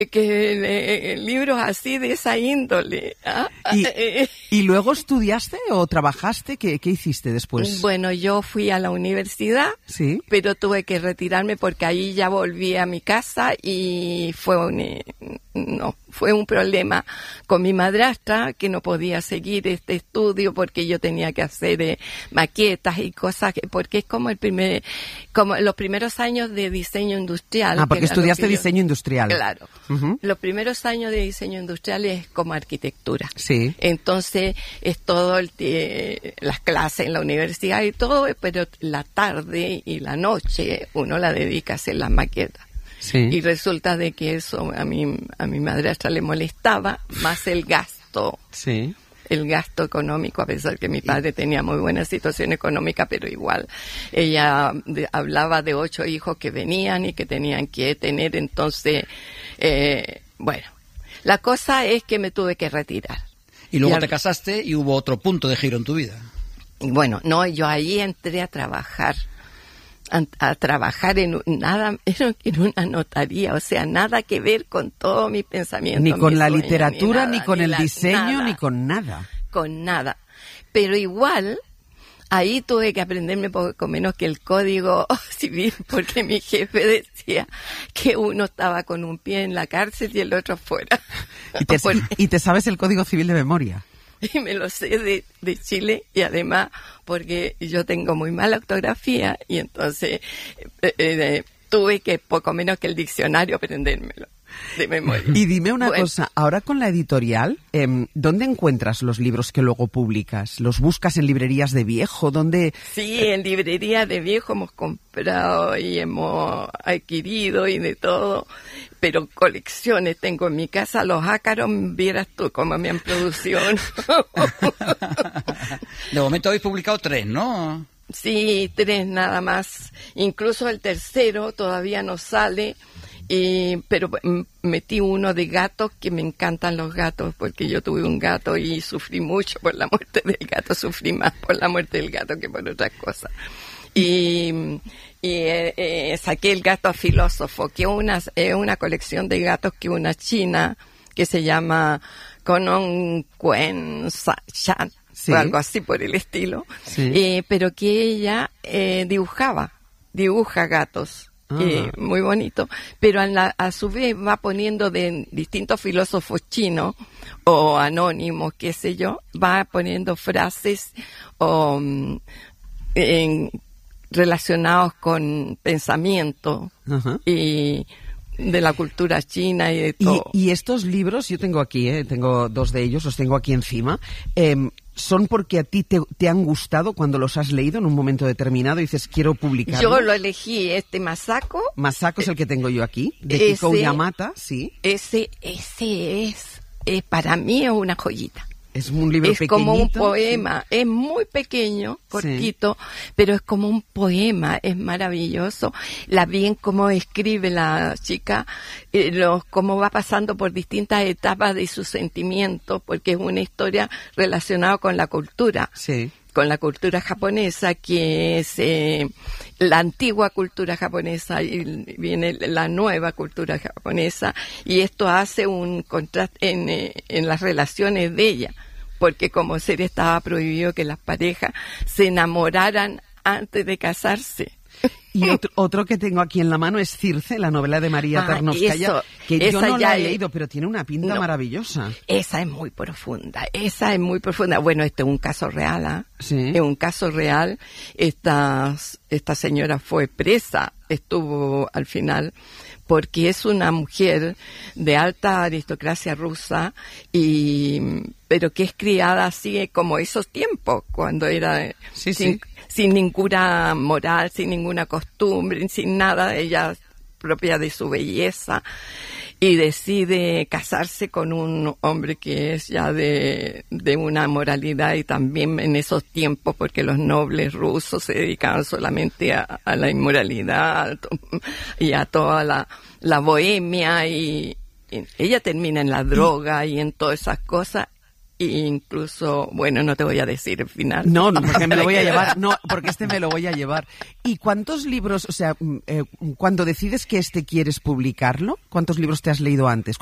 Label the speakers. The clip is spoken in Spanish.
Speaker 1: libros así de esa índole.
Speaker 2: ¿Y luego estudiaste o trabajaste? ¿Qué hiciste después?
Speaker 1: Bueno, yo fui a la universidad,
Speaker 2: ¿sí?
Speaker 1: Pero tuve que retirarme porque ahí ya volví a mi casa y fue un problema con mi madrastra, que no podía seguir este estudio porque yo tenía que hacer maquetas y cosas, porque es como los primeros años de diseño industrial.
Speaker 2: Porque estudiaste diseño industrial.
Speaker 1: Claro. Uh-huh. Los primeros años de diseño industrial es como arquitectura.
Speaker 2: Sí.
Speaker 1: Entonces es todo las clases en la universidad y todo, pero la tarde y la noche uno la dedica a hacer las maquetas.
Speaker 2: Sí.
Speaker 1: Y resulta de que eso a mi madrastra le molestaba, más el gasto.
Speaker 2: Sí.
Speaker 1: El gasto económico, a pesar que mi padre tenía muy buena situación económica, pero igual ella hablaba de 8 hijos que venían y que tenían que tener, entonces, bueno, la cosa es que me tuve que retirar.
Speaker 3: Y luego te casaste y hubo otro punto de giro en tu vida.
Speaker 1: Bueno, no, yo ahí entré a trabajar en una notaría, o sea, nada que ver con todo mi pensamiento.
Speaker 2: Ni con la
Speaker 1: sueño,
Speaker 2: literatura,
Speaker 1: ni
Speaker 2: con el diseño,
Speaker 1: nada,
Speaker 2: ni con nada.
Speaker 1: Con nada. Pero igual, ahí tuve que aprenderme poco menos que el código civil, porque mi jefe decía que uno estaba con un pie en la cárcel y el otro fuera.
Speaker 2: ¿Y te sabes el código civil de memoria?
Speaker 1: Y me lo sé de Chile, y además porque yo tengo muy mala ortografía y entonces tuve que poco menos que el diccionario aprendérmelo de memoria.
Speaker 2: Y dime una cosa, ahora con la editorial, ¿dónde encuentras los libros que luego publicas? ¿Los buscas en librerías de viejo? ¿Dónde?
Speaker 1: Sí, en librerías de viejo hemos comprado y hemos adquirido y de todo, pero colecciones tengo en mi casa. Los ácaros, vieras tú cómo me han producido.
Speaker 3: De momento habéis publicado 3, ¿no?
Speaker 1: Sí, 3 nada más. Incluso el tercero todavía no sale. Pero metí uno de gatos, que me encantan los gatos, porque yo tuve un gato y sufrí mucho por la muerte del gato, sufrí más por la muerte del gato que por otras cosas. Y saqué el gato filósofo, que es una colección de gatos que una china que se llama Konon Kuen Chan,
Speaker 2: sí,
Speaker 1: o algo así por el estilo,
Speaker 2: sí,
Speaker 1: pero que ella dibuja gatos. Muy bonito, pero a su vez va poniendo de distintos filósofos chinos o anónimos, qué sé yo, va poniendo frases relacionados con pensamiento y de la cultura china y de todo.
Speaker 2: Y estos libros, yo tengo aquí, tengo 2 de ellos, los tengo aquí encima, ¿son porque a ti te han gustado cuando los has leído en un momento determinado y dices, quiero publicarlo?
Speaker 1: Yo lo elegí, Masako.
Speaker 2: Masako es el que tengo yo aquí, de Kiko Yamata, sí.
Speaker 1: Ese es, para mí es una joyita.
Speaker 2: Es un libro pequeñito.
Speaker 1: Es como un poema, sí. Es muy pequeño, cortito, sí, pero es como un poema, es maravilloso. Bien cómo escribe la chica, cómo va pasando por distintas etapas de sus sentimientos, porque es una historia relacionada con la cultura.
Speaker 2: Sí.
Speaker 1: Con la cultura japonesa, que es la antigua cultura japonesa, y viene la nueva cultura japonesa, y esto hace un contraste en las relaciones de ella, porque como serie estaba prohibido que las parejas se enamoraran antes de casarse.
Speaker 2: Y otro que tengo aquí en la mano es Circe, la novela de María Tarnovskaya, que yo no la he leído, pero tiene una pinta maravillosa.
Speaker 1: Esa es muy profunda. Bueno, este es un caso real, ¿eh?
Speaker 2: Sí.
Speaker 1: Es un caso real. Esta señora fue presa, estuvo al final, porque es una mujer de alta aristocracia rusa, pero que es criada así como esos tiempos, cuando era sin ninguna moral, sin ninguna costumbre, sin nada, ella propia de su belleza, y decide casarse con un hombre que es ya de una moralidad, y también en esos tiempos, porque los nobles rusos se dedicaban solamente a la inmoralidad y a toda la bohemia, y ella termina en la droga y en todas esas cosas, e incluso, bueno, no te voy a decir el final.
Speaker 2: No, porque me lo voy a llevar. No, porque me lo voy a llevar. ¿Y cuántos libros, o sea, cuando decides que quieres publicarlo, cuántos libros te has leído antes?